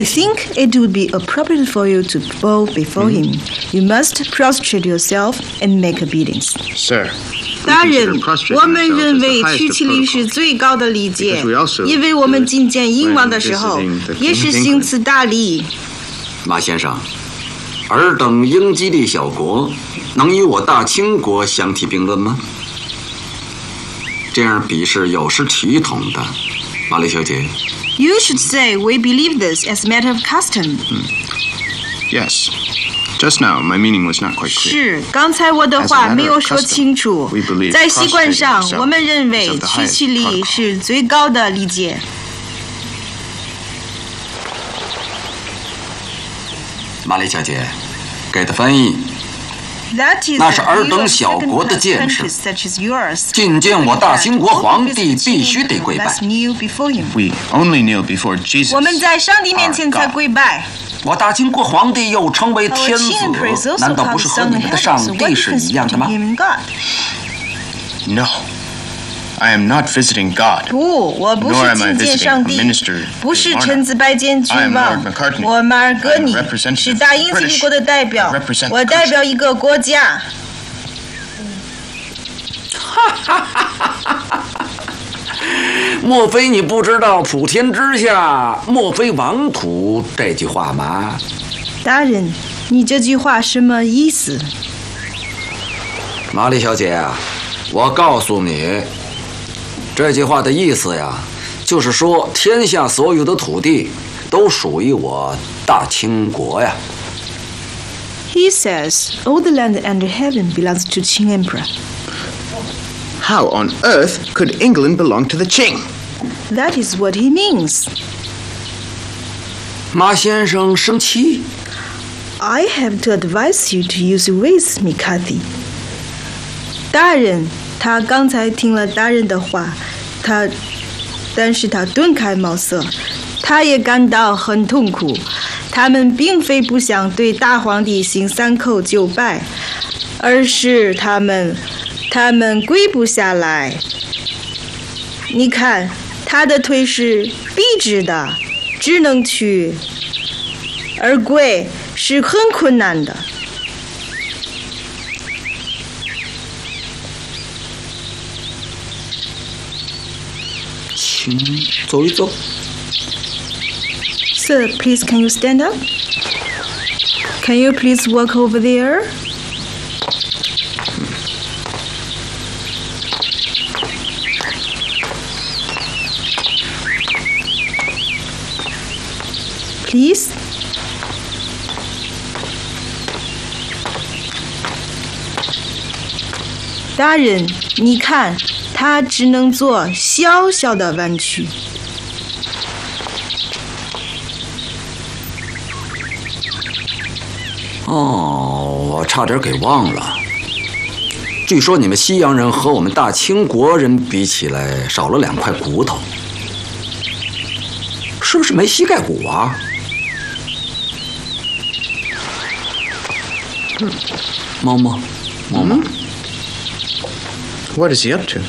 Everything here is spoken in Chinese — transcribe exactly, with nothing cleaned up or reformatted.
I think it would be appropriate for you to bow before him. You must prostrate yourself and make obedience. Sir. 大人，我们认为屈膝礼是最高的礼节，因为我们觐见英王的时候，也是行此大礼。 马先生，尔等英吉利小国，能与我大清国相提并论吗？这样比是有失体统的，玛丽小姐。 You should say we believe this as a matter of custom. Hmm. Yes. Just now, my meaning was not quite clear. 是，刚才我的话没有说清楚。在习惯上，我们认为屈膝礼是最高的礼节。 玛丽小姐，给的翻译。那是尔等小国的见识。觐见我大清国皇帝，必须得跪拜。 We only kneel before Jesus. 我们在上帝面前才跪拜。 我大清国皇帝又称为天子，难道不是和你们的上帝是一样的吗 ？No, I am not visiting God. 不，我不是觐见上帝，不是臣子拜见君王。我马尔戈尼是大英吉利国的代表，我代表一个国家。 哈哈哈哈哈！莫非你不知道"普天之下，莫非王土"这句话吗？ 大人，你这句话什么意思？ 玛丽小姐啊，我告诉你，这句话的意思呀，就是说天下所有的土地都属于我大清国呀。 He says all the land under heaven belongs to Qing Emperor. How on earth could England belong to the Qing? That is what he means. 马先生生气。 I have to advise you to use words, McCarthy. 大人，他刚才听了大人的话，他，但是他顿开茅塞，他也感到很痛苦。他们并非不想对大皇帝行三叩九拜，而是他们。他们跪不下来。你看，他的腿是笔直的，只能屈，而跪是很困难的。 请走一走。 Sir, please, can you stand up? Can you please walk over there? Please. 大人，你看，他只能做小小的弯曲。 哦，我差点给忘了。据说你们西洋人和我们大清国人比起来，少了两块骨头，是不是没膝盖骨啊？猫猫，猫猫。 What is he up to?